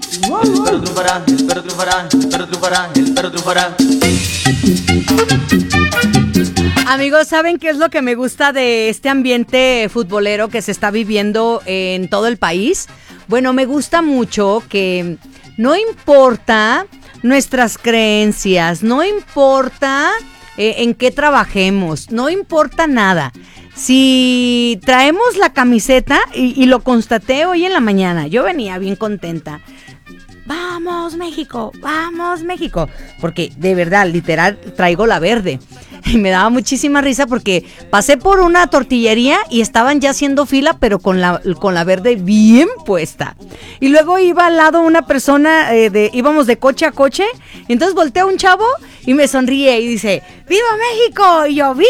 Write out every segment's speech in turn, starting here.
El perro triunfará, el perro triunfará, el perro triunfará, el perro triunfará. Amigos, ¿saben qué es lo que me gusta de este ambiente futbolero que se está viviendo en todo el país? Bueno, me gusta mucho que no importa nuestras creencias, no importa en qué trabajemos, no importa nada. Si traemos la camiseta, y lo constaté hoy en la mañana, yo venía bien contenta. ¡Vamos, México! ¡Vamos, México! Porque de verdad, literal, traigo la verde. Y me daba muchísima risa porque pasé por una tortillería y estaban ya haciendo fila, pero con la verde bien puesta. Y luego iba al lado una persona, íbamos de coche a coche, y entonces voltea un chavo y me sonríe y dice, ¡Viva México! Y yo,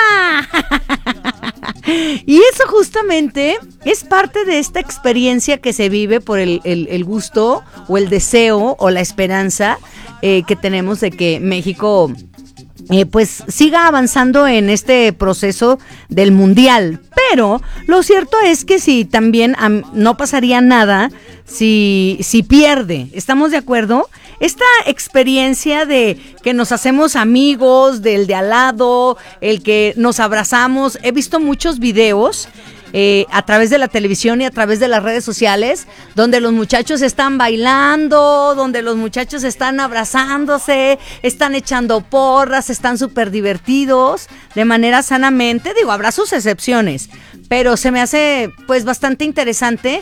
¡viva! Y eso justamente es parte de esta experiencia que se vive por el gusto o el deseo o la esperanza que tenemos de que México pues siga avanzando en este proceso del mundial. Pero lo cierto es que sí, también no pasaría nada si pierde. ¿Estamos de acuerdo? Esta experiencia de que nos hacemos amigos del de al lado, el que nos abrazamos. He visto muchos videos a través de la televisión y a través de las redes sociales, donde los muchachos están bailando, donde los muchachos están abrazándose, están echando porras, están súper divertidos, de manera sanamente. Digo, habrá sus excepciones, pero se me hace pues bastante interesante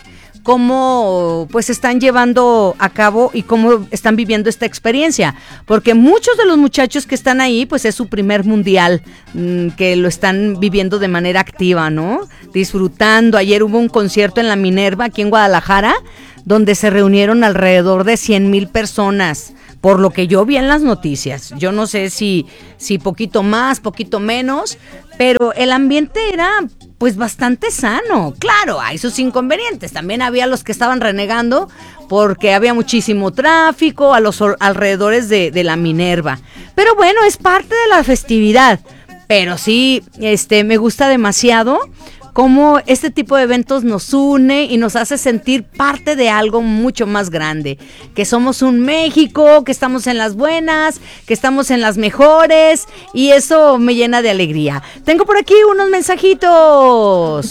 cómo pues están llevando a cabo y cómo están viviendo esta experiencia, porque muchos de los muchachos que están ahí pues es su primer mundial, que lo están viviendo de manera activa, ¿no? Disfrutando. Ayer hubo un concierto en la Minerva aquí en Guadalajara donde se reunieron alrededor de 100,000 personas, por lo que yo vi en las noticias. Yo no sé si poquito más, poquito menos, pero el ambiente era pues bastante sano. Claro, hay sus inconvenientes. También había los que estaban renegando porque había muchísimo tráfico a los alrededores de la Minerva. Pero bueno, es parte de la festividad. Pero sí, me gusta demasiado cómo este tipo de eventos nos une y nos hace sentir parte de algo mucho más grande, que somos un México, que estamos en las buenas, que estamos en las mejores, y eso me llena de alegría. Tengo por aquí unos mensajitos.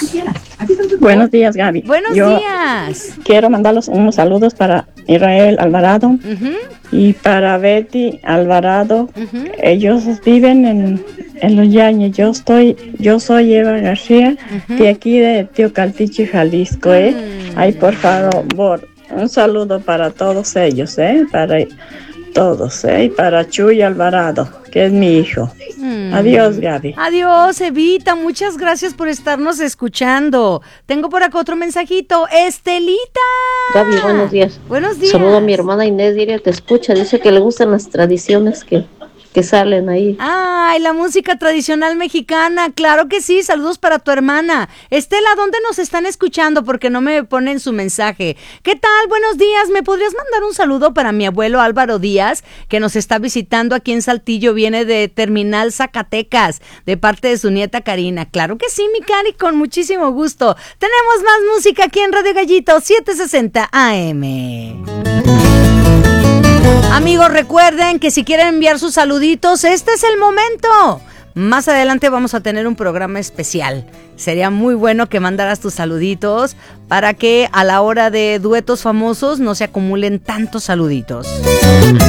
Buenos días, Gaby. Buenos días. Quiero mandarlos unos saludos para Israel Alvarado y para Betty Alvarado. Ellos viven en Los Yañes. Yo soy Eva García, de aquí de Teocaltiche, Jalisco. Ay, por favor, un saludo para todos ellos, para todos, y para Chuy Alvarado, que es mi hijo. Adiós, Gaby. Adiós, Evita, muchas gracias por estarnos escuchando. Tengo por acá otro mensajito. Estelita. Gaby, buenos días. Buenos días. Saludo a mi hermana Inés, diría, te escucha, dice que le gustan las tradiciones que salen ahí. Ay, la música tradicional mexicana, claro que sí. Saludos para tu hermana. Estela, ¿dónde nos están escuchando? Porque no me ponen su mensaje. ¿Qué tal? Buenos días. ¿Me podrías mandar un saludo para mi abuelo Álvaro Díaz, que nos está visitando aquí en Saltillo? Viene de Terminal Zacatecas, de parte de su nieta Karina. Claro que sí, mi Cari, con muchísimo gusto. Tenemos más música aquí en Radio Gallito 760 AM. Amigos, recuerden que si quieren enviar sus saluditos, este es el momento. Más adelante vamos a tener un programa especial. Sería muy bueno que mandaras tus saluditos para que a la hora de duetos famosos no se acumulen tantos saluditos.